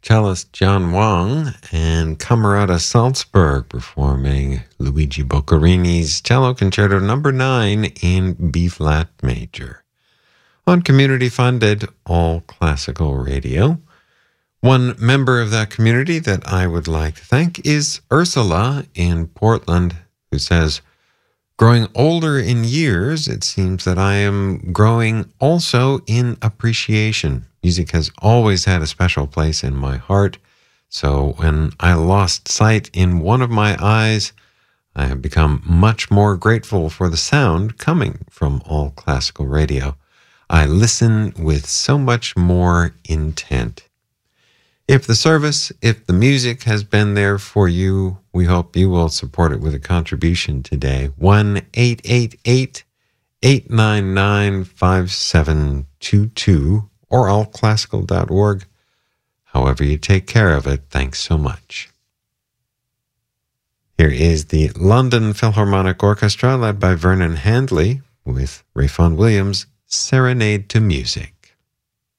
cellist John Wang and Camerata Salzburg performing Luigi Boccherini's Cello Concerto No. 9 in B-flat major on community-funded all classical radio. One member of that community that I would like to thank is Ursula in Portland, who says, growing older in years, it seems that I am growing also in appreciation. Music has always had a special place in my heart. So when I lost sight in one of my eyes, I have become much more grateful for the sound coming from all classical radio. I listen with so much more intent. If the music has been there for you, we hope you will support it with a contribution today. 1-888-899-5722 or allclassical.org. However you take care of it, thanks so much. Here is the London Philharmonic Orchestra led by Vernon Handley with Rayfon Williams' Serenade to Music.